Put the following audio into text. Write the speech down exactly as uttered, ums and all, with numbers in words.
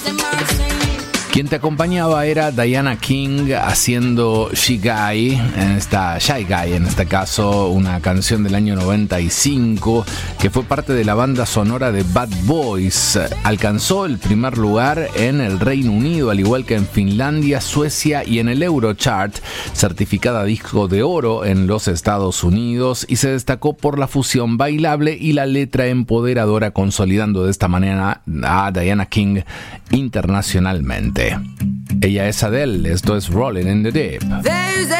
Quien te acompañaba era Diana King haciendo Shy Guy, en esta, Shy Guy en este caso, una canción del año noventa y cinco que fue parte de la banda sonora de Bad Boys. Alcanzó el primer lugar en el Reino Unido, al igual que en Finlandia, Suecia y en el Eurochart, certificada disco de oro en los Estados Unidos, y se destacó por la fusión bailable y la letra empoderadora, consolidando de esta manera a Diana King internacionalmente. Ella es Adele, esto es Rolling in the Deep.